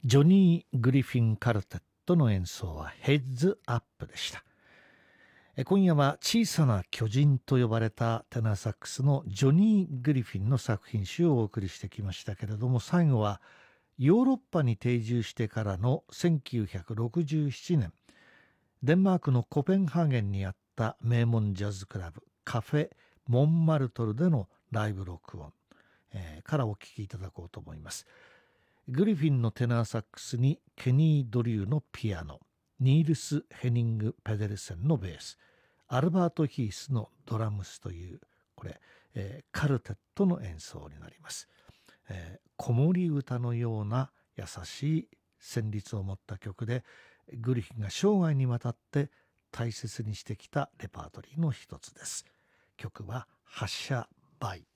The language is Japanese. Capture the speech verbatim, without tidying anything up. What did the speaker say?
ジョニー・グリフィン・カルテットの演奏はヘッズアップでした。今夜は小さな巨人と呼ばれたテナーサックスのジョニー・グリフィンの作品集をお送りしてきましたけれども、最後はヨーロッパに定住してからのせんきゅうひゃくろくじゅうななねん、デンマークのコペンハーゲンにあった名門ジャズクラブカフェモンマルトルでのライブ録音、えー、からお聴きいただこうと思います。グリフィンのテナーサックスにケニー・ドリューのピアノ、ニールス・ヘニング・ペデルセンのベース、アルバート・ヒースのドラムスというこれ、えー、カルテットの演奏になります。えー、子守歌のような優しい旋律を持った曲で、グリフィンが生涯にわたって大切にしてきたレパートリーの一つです。曲は発射バイ。